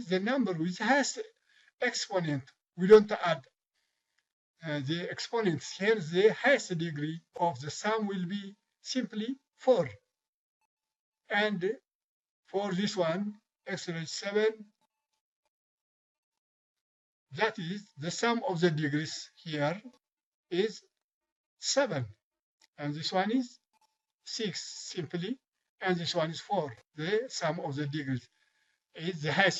the number which has exponent. We don't add the exponents. Hence, the highest degree of the sum will be simply 4. And for this one, exponent 7, that is the sum of the degrees here is 7. And this one is 6 simply. And this one is 4. The sum of the degrees is the highest